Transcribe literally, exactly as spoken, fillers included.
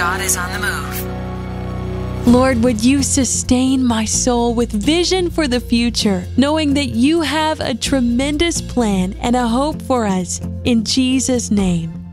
God is on the move. Lord, would you sustain my soul with vision for the future, knowing that you have a tremendous plan and a hope for us. In Jesus' name.